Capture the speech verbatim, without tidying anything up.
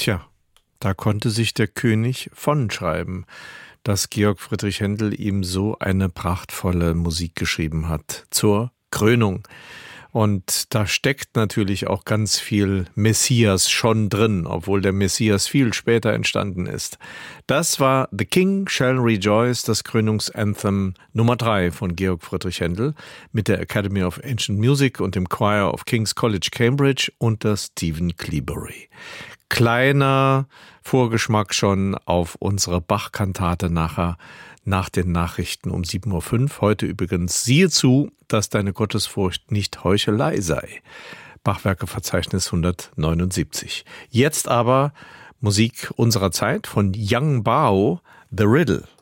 Tja, da konnte sich der König von schreiben, dass Georg Friedrich Händel ihm so eine prachtvolle Musik geschrieben hat zur Krönung. Und da steckt natürlich auch ganz viel Messias schon drin, obwohl der Messias viel später entstanden ist. Das war The King Shall Rejoice, das Krönungsanthem Nummer drei von Georg Friedrich Händel mit der Academy of Ancient Music und dem Choir of King's College Cambridge unter Stephen Cleobury. Kleiner Vorgeschmack schon auf unsere Bach-Kantate nachher nach den Nachrichten um sieben Uhr fünf. Heute übrigens siehe zu, dass deine Gottesfurcht nicht Heuchelei sei. Bachwerkeverzeichnis hundertneunundsiebzig. Jetzt aber Musik unserer Zeit von Yang Bao, The Riddle.